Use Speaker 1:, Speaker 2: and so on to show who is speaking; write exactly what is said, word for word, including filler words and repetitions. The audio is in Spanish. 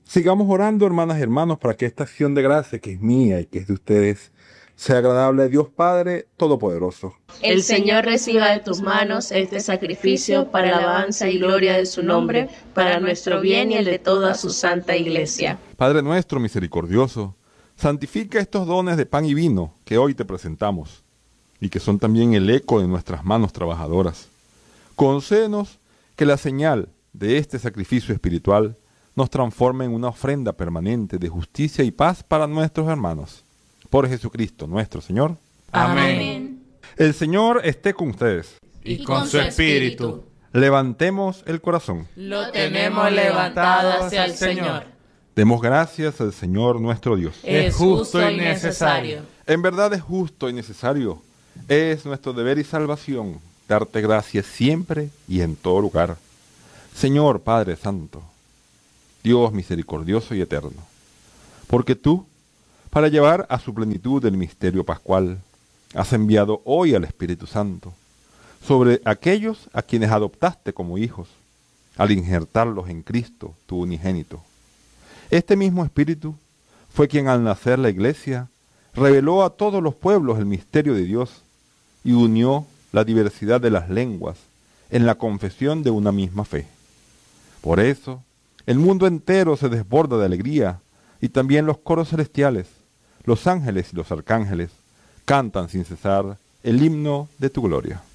Speaker 1: Sigamos orando, hermanas y hermanos, para que esta acción de gracia, que es mía y que es de ustedes, sea agradable a Dios Padre Todopoderoso.
Speaker 2: El Señor reciba de tus manos este sacrificio para alabanza y gloria de su nombre, para nuestro bien y el de toda su santa Iglesia.
Speaker 1: Padre nuestro misericordioso, santifica estos dones de pan y vino que hoy te presentamos, y que son también el eco de nuestras manos trabajadoras. Concédenos que la señal de este sacrificio espiritual nos transforme en una ofrenda permanente de justicia y paz para nuestros hermanos. Por Jesucristo nuestro Señor.
Speaker 2: Amén.
Speaker 1: El Señor esté con ustedes.
Speaker 3: Y con su espíritu.
Speaker 1: Levantemos el corazón.
Speaker 2: Lo tenemos levantado hacia el Señor.
Speaker 1: Demos gracias al Señor nuestro Dios.
Speaker 2: Es justo y necesario.
Speaker 1: En verdad es justo y necesario. Es nuestro deber y salvación darte gracias siempre y en todo lugar. Señor Padre Santo, Dios misericordioso y eterno, porque tú, para llevar a su plenitud el misterio pascual, has enviado hoy al Espíritu Santo sobre aquellos a quienes adoptaste como hijos, al injertarlos en Cristo, tu unigénito. Este mismo Espíritu fue quien al nacer la Iglesia reveló a todos los pueblos el misterio de Dios y unió la diversidad de las lenguas en la confesión de una misma fe. Por eso, el mundo entero se desborda de alegría y también los coros celestiales, los ángeles y los arcángeles, cantan sin cesar el himno de tu gloria.